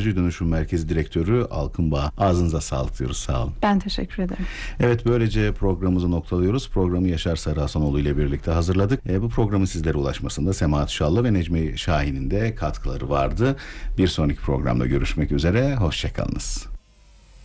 Enerji Dönüşüm Merkezi Direktörü Alkınbağ. Ağzınıza sağlık diyoruz. Sağ olun. Ben teşekkür ederim. Evet, böylece programımızı noktalıyoruz. Programı Yaşar Sarıhasanoğlu ile birlikte hazırladık. Bu programın sizlere ulaşmasında Semahat Şallı ve Necmi Şahin'in de katkıları vardı. Bir sonraki programda görüşmek üzere. Hoşçakalınız.